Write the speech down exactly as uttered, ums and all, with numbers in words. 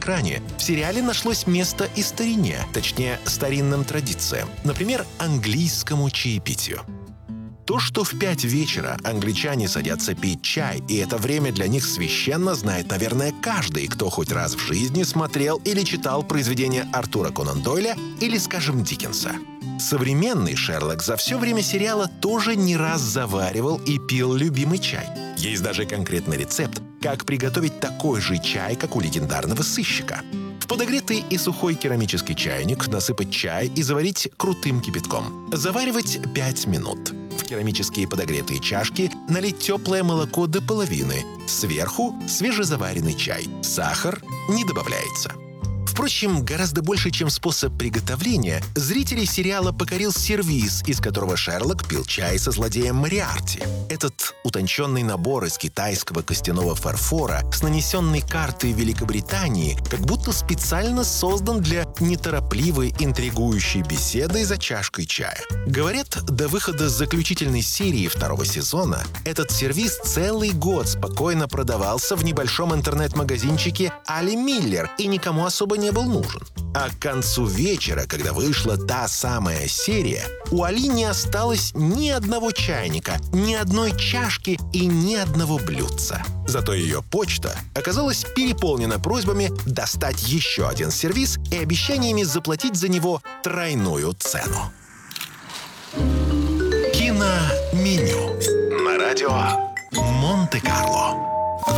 экране, в сериале нашлось место и старине, точнее, старинным традициям, например, английскому чаепитию. То, что в пять вечера англичане садятся пить чай, и это время для них священно, знает, наверное, каждый, кто хоть раз в жизни смотрел или читал произведения Артура Конан Дойля или, скажем, Диккенса. Современный Шерлок за все время сериала тоже не раз заваривал и пил любимый чай. Есть даже конкретный рецепт, как приготовить такой же чай, как у легендарного сыщика. В подогретый и сухой керамический чайник насыпать чай и заварить крутым кипятком. Заваривать пять минут. В керамические подогретые чашки налить теплое молоко до половины. Сверху свежезаваренный чай. Сахар не добавляется. Впрочем, гораздо больше, чем способ приготовления, зрителей сериала покорил сервиз, из которого Шерлок пил чай со злодеем Мориарти. Этот утонченный набор из китайского костяного фарфора с нанесенной картой Великобритании как будто специально создан для неторопливой, интригующей беседы за чашкой чая. Говорят, до выхода заключительной серии второго сезона этот сервиз целый год спокойно продавался в небольшом интернет-магазинчике «Али Миллер» и никому особо не был нужен. А к концу вечера, когда вышла та самая серия, у Али не осталось ни одного чайника, ни одной чашки и ни одного блюдца. Зато ее почта оказалась переполнена просьбами достать еще один сервиз и обещаниями заплатить за него тройную цену. Киноменю на радио Монте-Карло.